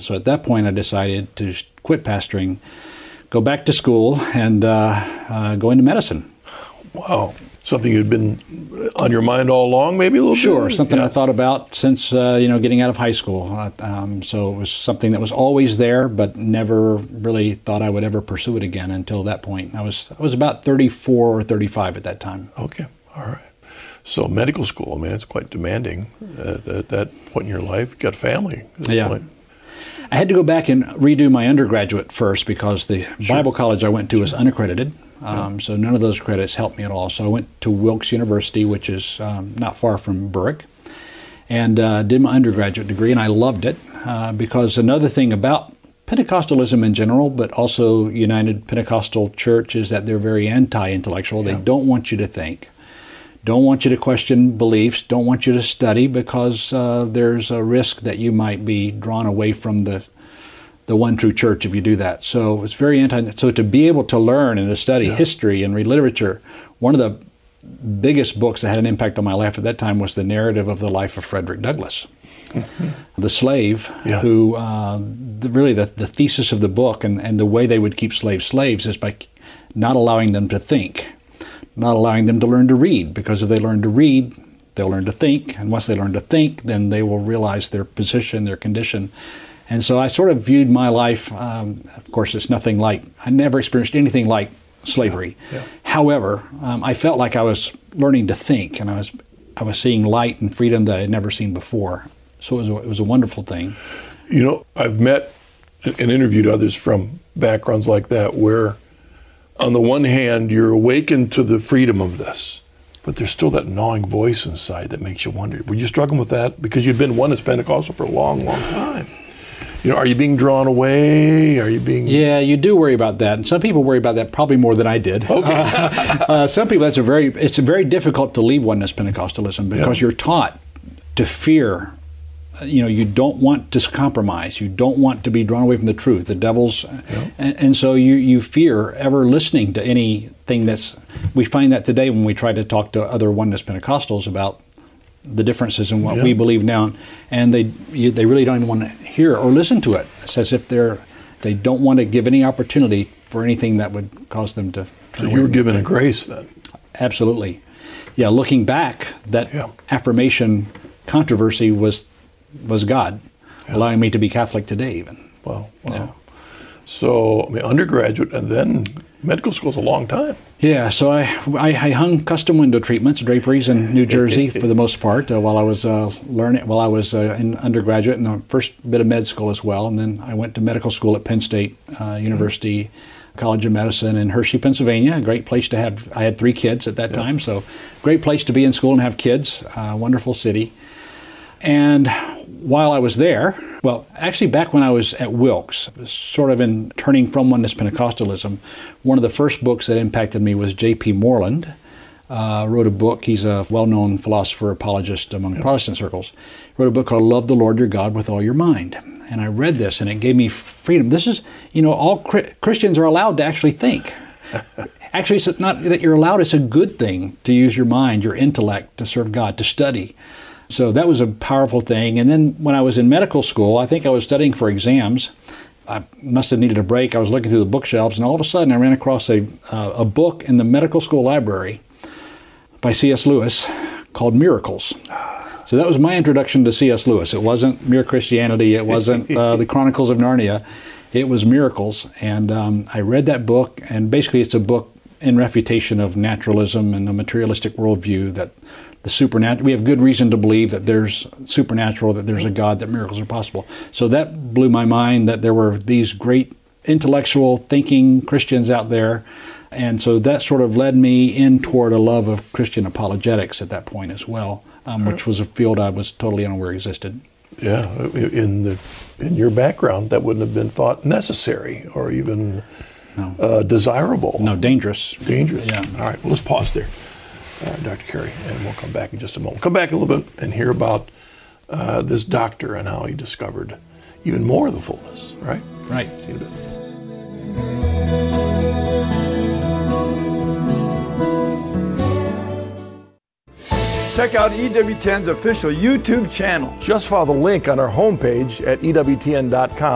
So at that point, I decided to quit pastoring, go back to school, and go into medicine. Wow. Something you'd been on your mind all along, maybe a little bit? Sure, something I thought about since getting out of high school. So it was something that was always there, but never really thought I would ever pursue it again until that point. I was about 34 or 35 at that time. Okay, all right. So medical school, I mean, it's quite demanding at that point in your life. You got a family at this point. I had to go back and redo my undergraduate first because the Bible college I went to was unaccredited. So none of those credits helped me at all. So I went to Wilkes University, which is not far from Berwick, and did my undergraduate degree, and I loved it because another thing about Pentecostalism in general, but also United Pentecostal Church, is that they're very anti-intellectual. They don't want you to think, don't want you to question beliefs, don't want you to study, because there's a risk that you might be drawn away from the one true church if you do that. So it's very So to be able to learn and to study history and read literature, one of the biggest books that had an impact on my life at that time was the narrative of the life of Frederick Douglass, the slave, who really the thesis of the book and the way they would keep slaves is by not allowing them to think, not allowing them to learn to read, because if they learn to read, they'll learn to think, and once they learn to think, then they will realize their position, their condition. And so I sort of viewed my life, of course it's nothing like, I never experienced anything like slavery. However, I felt like I was learning to think, and I was seeing light and freedom that I had never seen before. So it was a wonderful thing. You know, I've met and interviewed others from backgrounds like that where on the one hand you're awakened to the freedom of this, but there's still that gnawing voice inside that makes you wonder. Were you struggling with that? Because you'd been one that's Pentecostal for a long, long time. You know, are you being drawn away? Are you being... Yeah, you do worry about that. And some people worry about that probably more than I did. Okay. Some people, it's very difficult to leave oneness Pentecostalism because you're taught to fear. You know, you don't want to compromise. You don't want to be drawn away from the truth. The devil's... And so you fear ever listening to anything that's... We find that today when we try to talk to other oneness Pentecostals about the differences in what we believe now, and they really don't even want to hear or listen to it. It's as if they don't want to give any opportunity for anything that would cause them to turn away. So you were given a grace then? Absolutely. Yeah, looking back, that affirmation controversy was God allowing me to be Catholic today even. Wow. Yeah. So, I mean, undergraduate and then medical school is a long time. Yeah, so I hung custom window treatments, draperies in New Jersey for the most part while I was in undergraduate and the first bit of med school as well. And then I went to medical school at Penn State University College of Medicine in Hershey, Pennsylvania. A great place to have. I had 3 kids at that time, so great place to be in school and have kids. Wonderful city. And while I was there, well, actually back when I was at Wilkes, sort of in turning from oneness Pentecostalism, one of the first books that impacted me was J.P. Moreland. Wrote a book. He's a well-known philosopher, apologist among Protestant circles. Wrote a book called Love the Lord Your God with All Your Mind. And I read this, and it gave me freedom. This is, all Christians are allowed to actually think. Actually, it's not that you're allowed, it's a good thing to use your mind, your intellect, to serve God, to study. So that was a powerful thing. And then when I was in medical school, I think I was studying for exams. I must have needed a break. I was looking through the bookshelves, and all of a sudden I ran across a book in the medical school library by C.S. Lewis called Miracles. So that was my introduction to C.S. Lewis. It wasn't Mere Christianity. It wasn't the Chronicles of Narnia. It was Miracles. And I read that book, and basically it's a book in refutation of naturalism and a materialistic worldview that the supernatural, we have good reason to believe that there's supernatural, that there's a God, that miracles are possible. So that blew my mind that there were these great intellectual thinking Christians out there. And so that sort of led me in toward a love of Christian apologetics at that point as well, which was a field I was totally unaware existed. Yeah, in your background, that wouldn't have been thought necessary or even desirable. No, dangerous. Dangerous. Yeah. All right, well, let's pause there, Dr. Carey, and we'll come back in just a moment. Come back a little bit and hear about this doctor and how he discovered even more of the fullness, right? Right. See you in a bit. Check out EWTN's official YouTube channel. Just follow the link on our homepage at EWTN.com.